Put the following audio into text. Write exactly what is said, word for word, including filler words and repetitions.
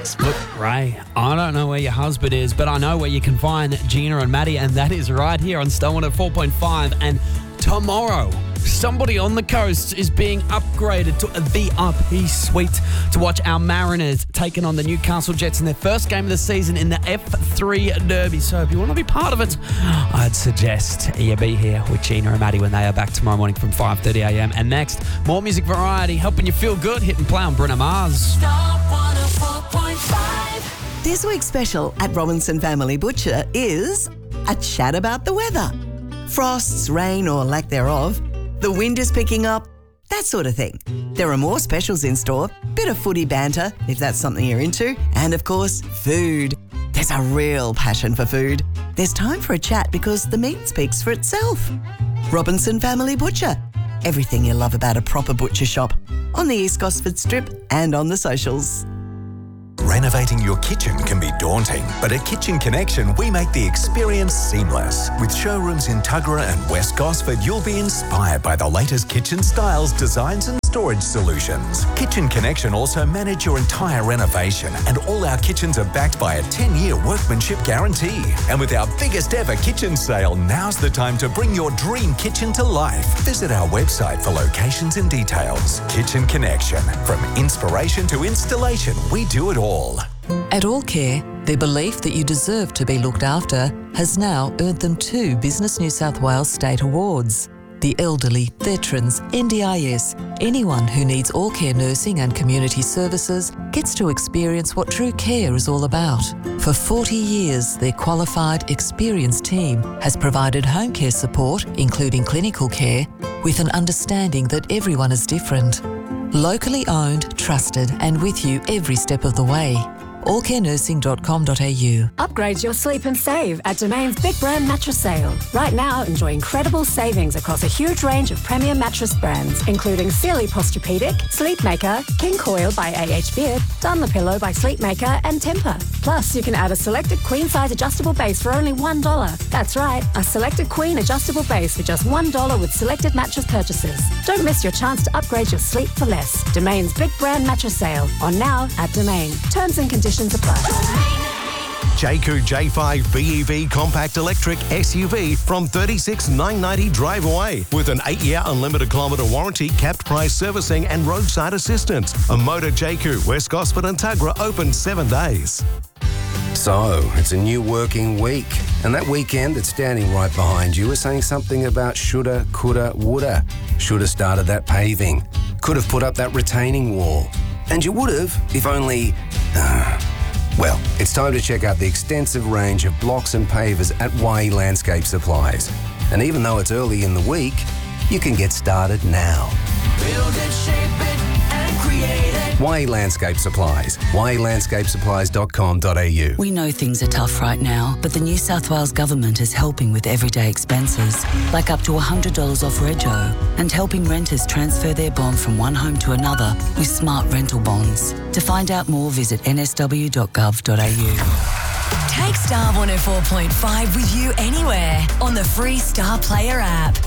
Look, Ray, I don't know where your husband is, but I know where you can find Gina and Maddie, and that is right here on Star one oh four point five. And tomorrow, somebody on the coast is being upgraded to a V I P suite to watch our Mariners taking on the Newcastle Jets in their first game of the season in the F three Derby. So if you want to be part of it, I'd suggest you be here with Gina and Maddie when they are back tomorrow morning from five thirty a m. And next, more music variety, helping you feel good, hit and play on Bruno Mars. Star one oh four point five. This week's special at Robinson Family Butcher is a chat about the weather. Frosts, rain or lack thereof, the wind is picking up, that sort of thing. There are more specials in store, bit of footy banter, if that's something you're into, and of course, food. There's a real passion for food. There's time for a chat because the meat speaks for itself. Robinson Family Butcher. Everything you love about a proper butcher shop. On the East Gosford Strip and on the socials. Renovating your kitchen can be daunting, but at Kitchen Connection, we make the experience seamless. With showrooms in Tuggerah and West Gosford, you'll be inspired by the latest kitchen styles, designs and storage solutions. Kitchen Connection also manage your entire renovation, and all our kitchens are backed by a ten-year workmanship guarantee. And with our biggest ever kitchen sale, now's the time to bring your dream kitchen to life. Visit our website for locations and details. Kitchen Connection. From inspiration to installation, we do it all. At All Care, their belief that you deserve to be looked after has now earned them two Business New South Wales state awards. The elderly, veterans, N D I S, anyone who needs all care nursing and community services gets to experience what true care is all about. For forty years, their qualified, experienced team has provided home care support, including clinical care, with an understanding that everyone is different. Locally owned, trusted and with you every step of the way. all care nursing dot com dot a u. Upgrade your sleep and save at Domain's Big Brand Mattress Sale. Right now, enjoy incredible savings across a huge range of premium mattress brands, including Sealy Posturepedic, Sleepmaker, King Coil by A H Beard, Dunlopillow by Sleepmaker, and Tempur. Plus, you can add a selected queen-size adjustable base for only one dollar. That's right, a selected queen adjustable base for just one dollar with selected mattress purchases. Don't miss your chance to upgrade your sleep for less. Domain's Big Brand Mattress Sale. On now at Domain. Terms and conditions apply. Jayco J five B E V Compact Electric S U V from thirty-six thousand nine hundred ninety drive away with an eight-year unlimited kilometre warranty, capped price servicing and roadside assistance. A Motor Jayco, West Gosford and Tuggerah open seven days. So, it's a new working week, and that weekend that's standing right behind you is saying something about shoulda, coulda, woulda. Shoulda started that paving. Could have put up that retaining wall. And you would have, if only... Uh, well, it's time to check out the extensive range of blocks and pavers at Y E Landscape Supplies. And even though it's early in the week, you can get started now. Build it, shape it, and create it. Y E Landscape Supplies. y e landscape supplies dot com dot a u. We know things are tough right now, but the New South Wales Government is helping with everyday expenses, like up to one hundred dollars off rego, and helping renters transfer their bond from one home to another with smart rental bonds. To find out more, visit n s w dot gov dot a u. Take Star one oh four point five with you anywhere on the free Star Player app.